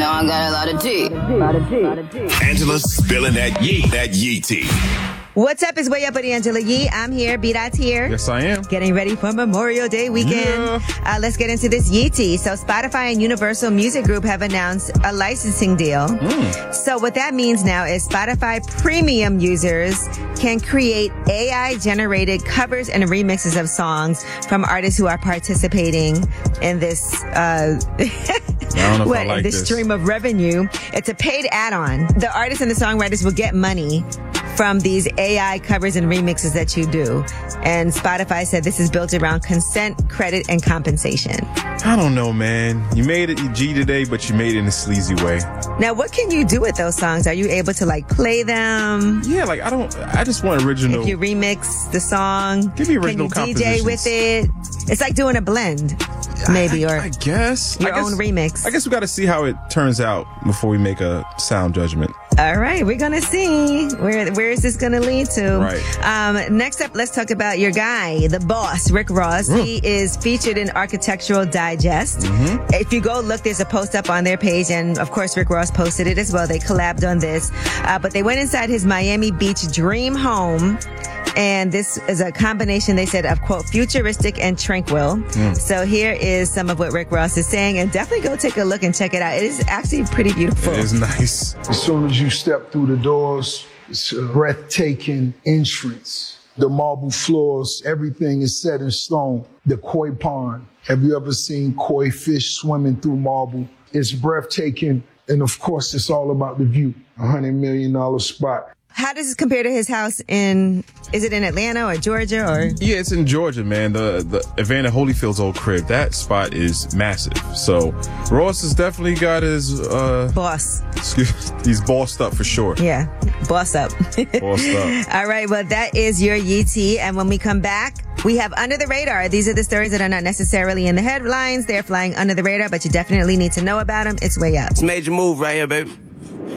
know I got a lot of tea. Angela spilling that yee tea. What's up? It's Way Up with Angela Yee. I'm here. B-Dot's here. Yes, I am. Getting ready for Memorial Day weekend. Yeah. Let's get into this Yee tea. So Spotify and Universal Music Group have announced a licensing deal. So what that means now is Spotify premium users can create AI-generated covers and remixes of songs from artists who are participating in this this stream of revenue. It's a paid add-on. The artists and the songwriters will get money from these AI covers and remixes that you do. And Spotify said this is built around consent, credit, and compensation. I don't know, man. You made it G today, but you made it in a sleazy way. Now, what can you do with those songs? Are you able to play them? Yeah, I just want original. If you remix the song, give me original can you DJ with it? It's like doing a blend, maybe, or I guess your own remix. I guess we got to see how it turns out before we make a sound judgment. All right, we're gonna see where is this gonna lead to. Right. Next up, let's talk about your guy, the boss, Rick Ross. He is featured in Architectural Digest. If you go look, there's a post up on their page, and of course Rick Ross posted it as well. They collabed on this, but they went inside his Miami Beach dream home. And this is a combination, they said, of, quote, futuristic and tranquil. So here is some of what Rick Ross is saying. And definitely go take a look and check it out. It is actually pretty beautiful. It is nice. As soon as you step through the doors, it's a breathtaking entrance. The marble floors, everything is set in stone. The koi pond. Have you ever seen koi fish swimming through marble? It's breathtaking. And of course, it's all about the view. $100 million spot. How does this compare to his house is it in Atlanta or Georgia or? Yeah, it's in Georgia, man. The Evander Holyfield's old crib. That spot is massive. So Ross has definitely got his, boss. He's bossed up for sure. Yeah. Boss up. Bossed up. All right. Well, that is your Yee tea. And when we come back, we have Under the Radar. These are the stories that are not necessarily in the headlines. They're flying under the radar, but you definitely need to know about them. It's Way Up. It's a major move right here, baby.